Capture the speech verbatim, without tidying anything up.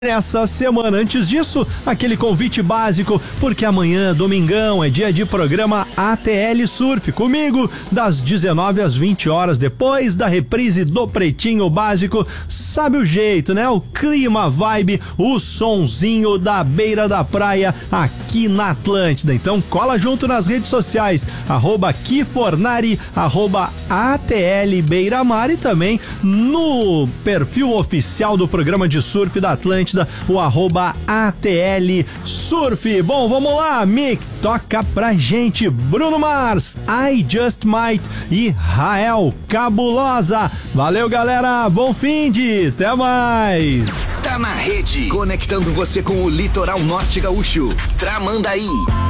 Nessa semana. Antes disso, aquele convite básico, porque amanhã, domingão, é dia de programa A T L Surf, comigo, das dezenove às vinte horas, depois da reprise do Pretinho Básico. Sabe o jeito, né? O clima, vibe, o sonzinho da beira da praia aqui na Atlântida. Então cola junto nas redes sociais, arroba Kifornari, arroba A T L Beira Mar e também no perfil oficial do programa de surf da Atlântida, o arroba A T L Surf. Bom, vamos lá, Mick, toca pra gente Bruno Mars, I Just Might e Rael Cabulosa. Valeu, galera, bom fim de, até mais. Tá na rede, conectando você com o litoral norte gaúcho, Tramandaí.